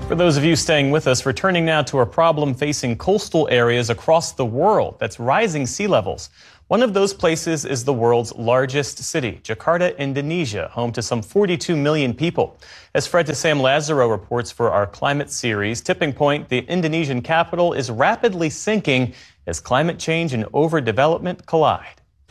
For those of you staying with us, returning now to a problem facing coastal areas across the world. That's rising sea levels. One of those places is the world's largest city, Jakarta, Indonesia, home to some 42 million people. As Fred Sam Lazaro reports for our climate series, Tipping Point, the Indonesian capital, is rapidly sinking as climate change and overdevelopment collide.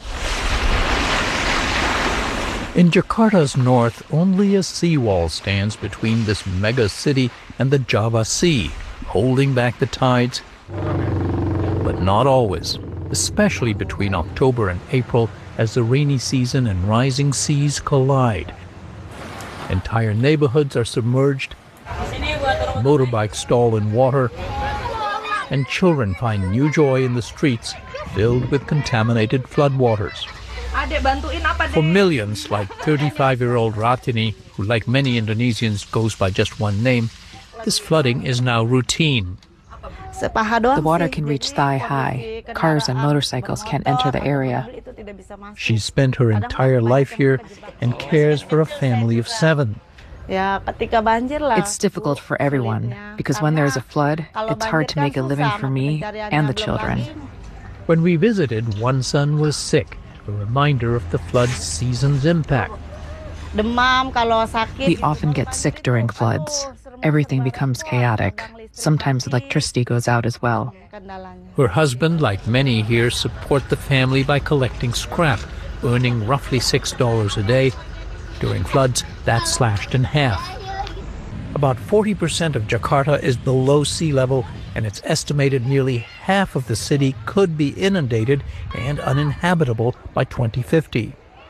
In Jakarta's north, only a seawall stands between this mega city and the Java Sea, holding back the tides, but not always, especially between October and April as the rainy season and rising seas collide. Entire neighborhoods are submerged, motorbikes stall in water, and children find new joy in the streets filled with contaminated floodwaters. For millions like 35-year-old Ratini, who like many Indonesians goes by just one name, this flooding is now routine. The water can reach thigh-high. Cars and motorcycles can't enter the area. She's spent her entire life here and cares for a family of 7. It's difficult for everyone, because when there's a flood, it's hard to make a living for me and the children. When we visited, one son was sick, a reminder of the flood season's impact. We often get sick during floods. Everything becomes chaotic. Sometimes electricity goes out as well. Her husband, like many here, support the family by collecting scrap, earning roughly $6 a day. During floods, that's slashed in half. About 40% of Jakarta is below sea level, and it's estimated nearly half of the city could be inundated and uninhabitable by 2050.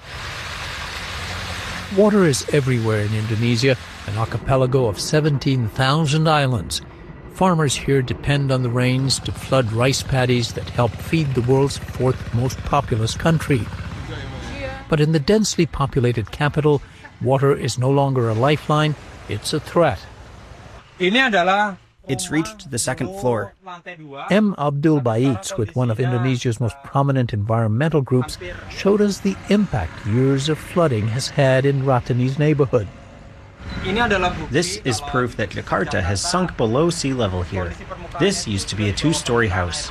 Water is everywhere in Indonesia, an archipelago of 17,000 islands. Farmers here depend on the rains to flood rice paddies that help feed the world's 4th most populous country. But in the densely populated capital, water is no longer a lifeline, it's a threat. It's reached the 2nd floor. M. Abdul Baits, with one of Indonesia's most prominent environmental groups, showed us the impact years of flooding has had in Ratini's neighborhood. This is proof that Jakarta has sunk below sea level here. This used to be a 2-story house.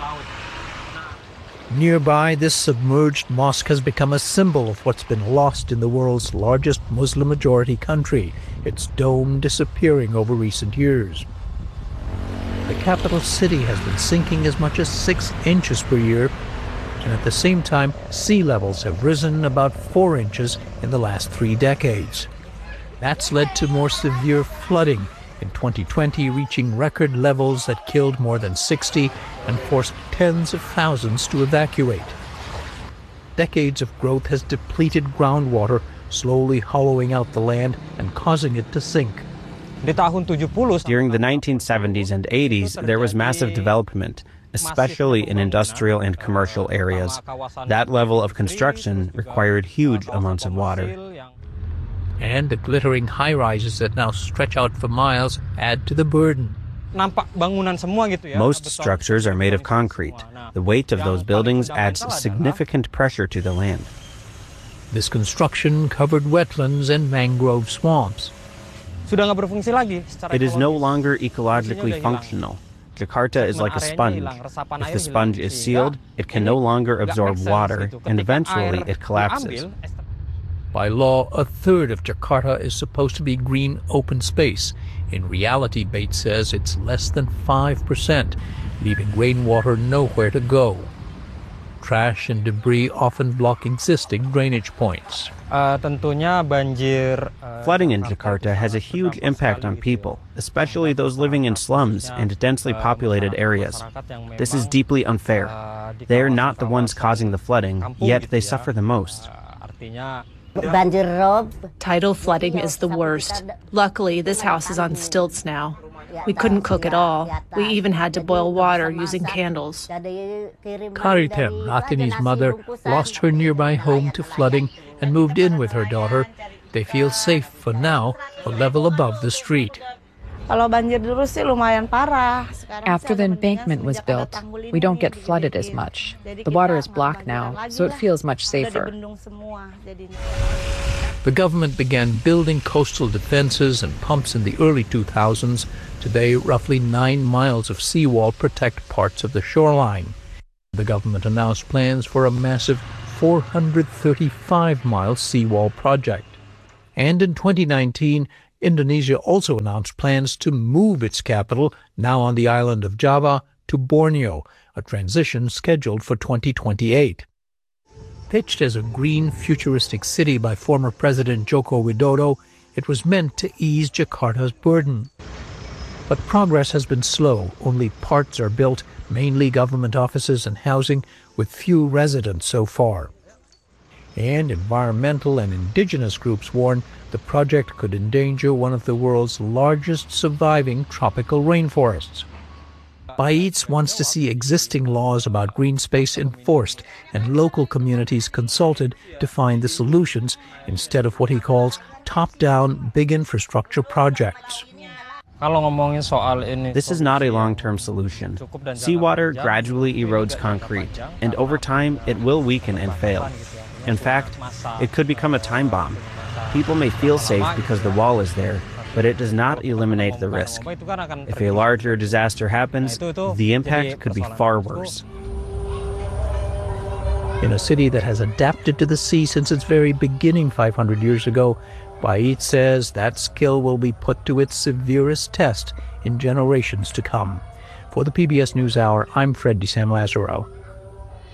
Nearby, this submerged mosque has become a symbol of what's been lost in the world's largest Muslim-majority country, its dome disappearing over recent years. The capital city has been sinking as much as 6 inches per year, and at the same time, sea levels have risen about 4 inches in the last 3 decades. That's led to more severe flooding, in 2020 reaching record levels that killed more than 60 and forced tens of thousands to evacuate. Decades of growth has depleted groundwater, slowly hollowing out the land and causing it to sink. During the 1970s and 80s, there was massive development, especially in industrial and commercial areas. That level of construction required huge amounts of water. And the glittering high-rises that now stretch out for miles add to the burden. Most structures are made of concrete. The weight of those buildings adds significant pressure to the land. This construction covered wetlands and mangrove swamps. It is no longer ecologically functional. Jakarta is like a sponge. If the sponge is sealed, it can no longer absorb water, and eventually it collapses. By law, a third of Jakarta is supposed to be green open space. In reality, Bates says it's less than 5%, leaving rainwater nowhere to go. Trash and debris often block existing drainage points. Flooding in Jakarta has a huge impact on people, especially those living in slums and densely populated areas. This is deeply unfair. They are not the ones causing the flooding, yet they suffer the most. Tidal flooding is the worst. Luckily, this house is on stilts now. We couldn't cook at all. We even had to boil water using candles. Karitem, Ratini's mother, lost her nearby home to flooding and moved in with her daughter. They feel safe for now, a level above the street. After the embankment was built, we don't get flooded as much. The water is blocked now, so it feels much safer. The government began building coastal defenses and pumps in the early 2000s. Today, roughly 9 miles of seawall protect parts of the shoreline. The government announced plans for a massive 435-mile seawall project. And in 2019, Indonesia also announced plans to move its capital, now on the island of Java, to Borneo, a transition scheduled for 2028. Pitched as a green, futuristic city by former President Joko Widodo, it was meant to ease Jakarta's burden. But progress has been slow. Only parts are built, mainly government offices and housing, with few residents so far. And environmental and indigenous groups warn the project could endanger one of the world's largest surviving tropical rainforests. Baitz wants to see existing laws about green space enforced and local communities consulted to find the solutions instead of what he calls top-down big infrastructure projects. This is not a long-term solution. Seawater gradually erodes concrete, and over time it will weaken and fail. In fact, it could become a time bomb. People may feel safe because the wall is there, but it does not eliminate the risk. If a larger disaster happens, the impact could be far worse. In a city that has adapted to the sea since its very beginning 500 years ago, Baitz says that skill will be put to its severest test in generations to come. For the PBS NewsHour, I'm Fred DeSam Lazaro.